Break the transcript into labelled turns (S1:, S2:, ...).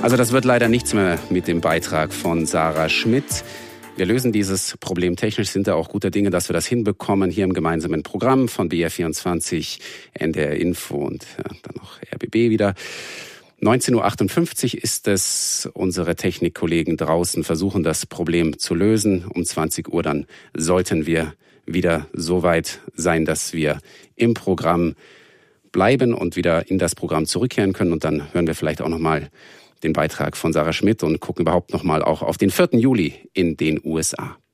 S1: Also das wird leider nichts mehr mit dem Beitrag von Sarah Schmidt. Wir lösen dieses Problem technisch, sind da auch guter Dinge, dass wir das hinbekommen hier im gemeinsamen Programm von BR24, NDR Info und dann noch RBB wieder. 19.58 Uhr ist es. Unsere Technikkollegen draußen versuchen das Problem zu lösen. Um 20 Uhr dann sollten wir wieder so weit sein, dass wir im Programm bleiben und wieder in das Programm zurückkehren können. Und dann hören wir vielleicht auch nochmal den Beitrag von Sarah Schmidt und gucken überhaupt nochmal auch auf den 4. Juli in den USA.